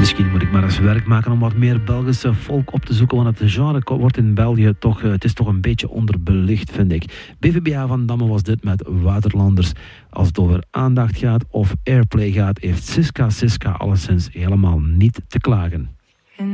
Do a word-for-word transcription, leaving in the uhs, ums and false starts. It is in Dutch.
Misschien moet ik maar eens werk maken om wat meer Belgische volk op te zoeken, want het genre wordt in België toch, het is toch een beetje onderbelicht, vind ik. B V B A van Damme was dit met Waterlanders. Als het over aandacht gaat of airplay gaat, heeft Siska Siska alleszins helemaal niet te klagen.